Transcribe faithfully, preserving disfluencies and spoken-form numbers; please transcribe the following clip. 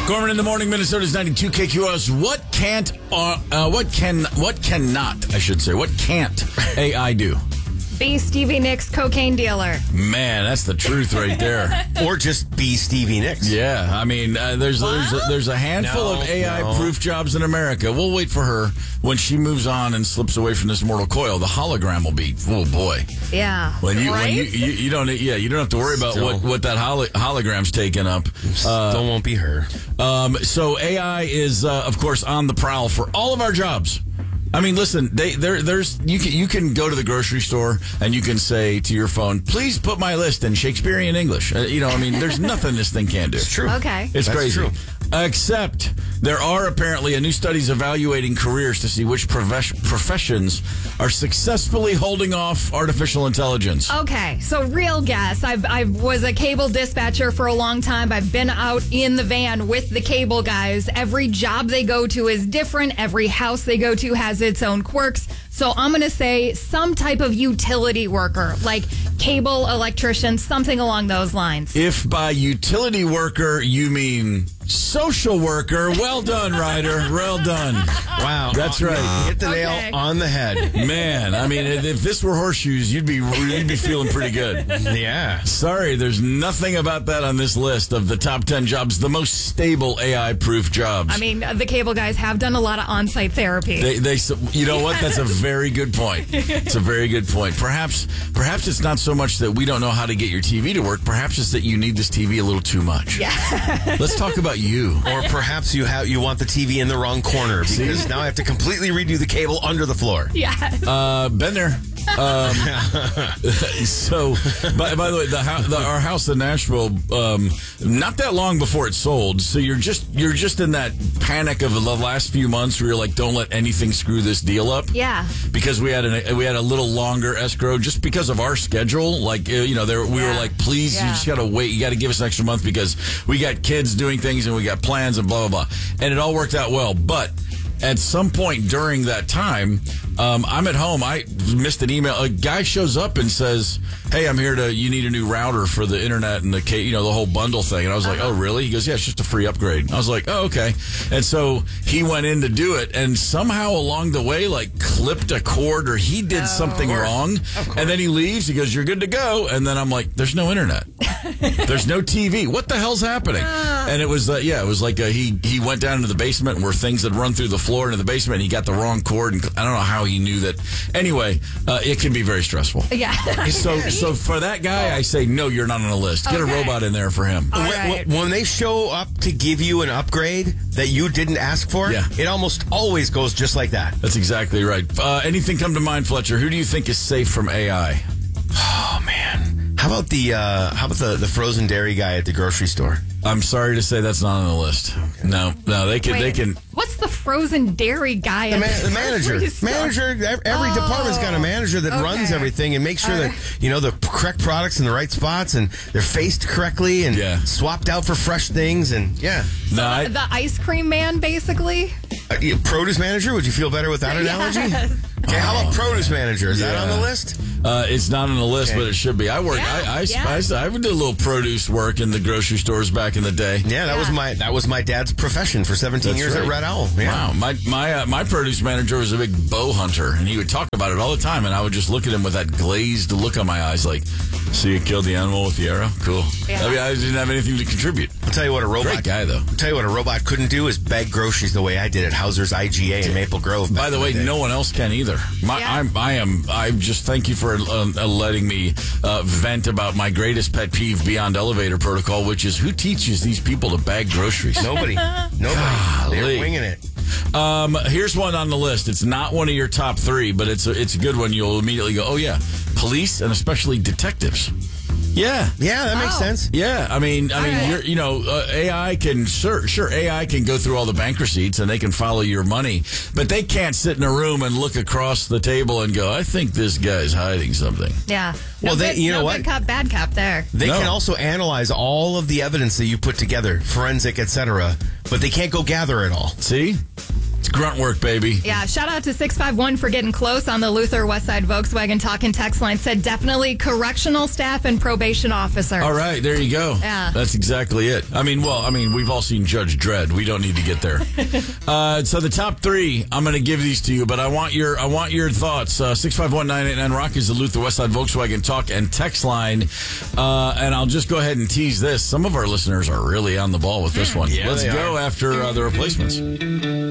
Gorman in the morning, Minnesota's ninety-two K Q S. What can't, uh, uh, what can, what cannot, I should say, what can't A I do? Be Stevie Nicks cocaine dealer. Man, that's the truth right there. Or just be Stevie Nicks. Yeah, I mean, uh, there's there's a, there's a handful No, of A I-proof no. jobs in America. We'll wait for her when she moves on and slips away from this mortal coil. The hologram will be, oh boy. Yeah. When you right? when you, you you don't yeah you don't have to worry about Still. what what that holo- hologram's taking up. Uh, Still won't be her. Um, so A I is, uh, of course, on the prowl for all of our jobs. I mean, listen, they, there, there's you can you can go to the grocery store and you can say to your phone, "Please put my list in Shakespearean English." Uh, you know, I mean, there's nothing this thing can't do. It's true. Okay. It's That's crazy. true. Except there are apparently a new studies evaluating careers to see which profes- professions are successfully holding off artificial intelligence. Okay, so real guess. I've, I was a cable dispatcher for a long time. I've been out in the van with the cable guys. Every job they go to is different. Every house they go to has its own quirks. So I'm going to say some type of utility worker, like cable electrician, something along those lines. If by utility worker you mean social worker, well done, Ryder. Well done. Wow. That's right. Hit the Okay. nail on the head. Man, I mean, if this were horseshoes, you'd be you'd be feeling pretty good. Yeah. Sorry, there's nothing about that on this list of the top ten jobs, the most stable A I-proof jobs. I mean, the cable guys have done a lot of on-site therapy. They, they, you know what? That's a very good point. It's a very good point. Perhaps, perhaps it's not so much that we don't know how to get your T V to work. Perhaps it's that you need this T V a little too much. Yeah. Let's talk about you. Or perhaps you have you want the T V in the wrong corner because now I have to completely redo the cable under the floor. Yeah. Uh, been there. Um, so, by, by the way, the, hou- the our house in Nashville, um, not that long before it sold. So you're just you're just in that panic of the last few months where you're like, don't let anything screw this deal up. Yeah. Because we had an we had a little longer escrow just because of our schedule. Like uh, you know, there we Yeah. were like, please, you Yeah. just gotta wait. You got to give us an extra month because we got kids doing things and we got plans and blah blah blah. And it all worked out well, but. At some point during that time, um, I'm at home. I missed an email. A guy shows up and says, "Hey, I'm here to. You need a new router for the internet and the ca- you know the whole bundle thing." And I was like, "Oh, really?" He goes, "Yeah, it's just a free upgrade." I was like, "Oh, okay." And so he went in to do it, and somehow along the way, like clipped a cord or he did something wrong. And then he leaves. He goes, "You're good to go." And then I'm like, "There's no internet. There's no T V. What the hell's happening?" And it was, uh, yeah, it was like uh, he he went down into the basement where things had run through the floor into the basement. And he got the wrong cord, and I don't know how he knew that. Anyway, uh, it can be very stressful. Yeah. So, so for that guy, I say no. You're not on the list. Get a Okay. robot in there for him. All When, right. when they show up to give you an upgrade that you didn't ask for, Yeah. it almost always goes just like that. That's exactly right. Uh, anything come to mind, Fletcher? Who do you think is safe from A I? Oh man, how about the uh, how about the, the frozen dairy guy at the grocery store? I'm sorry to say that's not on the list. No, no, they can, Wait, they can. What's the frozen dairy guy? The, at ma- the manager, grocery store? manager. ev- Every Oh, department's got a manager that okay. runs everything and makes sure All that right. you know the correct products in the right spots and they're faced correctly and Yeah. swapped out for fresh things and yeah. No, I, The ice cream man, basically. Uh, yeah, produce manager. Would you feel better with that analogy? Yes. Okay, how about produce manager? Is that yeah. on the list? Uh, it's not on the list, Okay. but it should be. I work. Yeah, I, I, yeah. I, I would do a little produce work in the grocery stores back in the day. Yeah, that was Yeah. my that was my dad's profession for seventeen That's years right. at Red Owl. Yeah. Wow, my my uh, my produce manager was a big bow hunter, and he would talk about it all the time. And I would just look at him with that glazed look on my eyes, like, "So you killed the animal with the arrow? Cool." Yeah. I mean, I didn't have anything to contribute. I'll tell you what a robot. Great guy, though. I'll tell you what a robot couldn't do is bag groceries the way I did at Hauser's I G A in Maple Grove. By back the in way, day. no one else can either. My, Yeah. I'm, I am. I just thank you for uh, uh, letting me uh, vent about my greatest pet peeve beyond elevator protocol, which is who teaches these people to bag groceries. Nobody. Nobody. Golly. They're winging it. Um, here's one on the list. It's not one of your top three, but it's a, it's a good one. You'll immediately go, "Oh yeah, police and especially detectives." Yeah. Yeah, that makes Oh. sense. Yeah, I mean, I All mean, right. you're, you know, uh, A I can sure, sure, A I can go through all the bank receipts and they can follow your money, but they can't sit in a room and look across the table and go, "I think this guy's hiding something." Yeah. Well, no they- good, you know no what? Good cop, bad cop there. They No. can also analyze all of the evidence that you put together, forensic, et cetera, but they can't go gather it all. See, grunt work, baby. Yeah, shout out to six five one for getting close on the Luther Westside Volkswagen Talk and Text line. Said definitely correctional staff and probation officer. All right, there you go. Yeah. That's exactly it. I mean, well, I mean, we've all seen Judge Dredd. We don't need to get there. uh, so the top three, I'm going to give these to you, but I want your I want your thoughts. Uh, six five one, nine eight nine, ROCK is the Luther Westside Volkswagen Talk and Text line. Uh, and I'll just go ahead and tease this. Some of our listeners are really on the ball with this one. Yeah, Let's they go are. after uh, the replacements.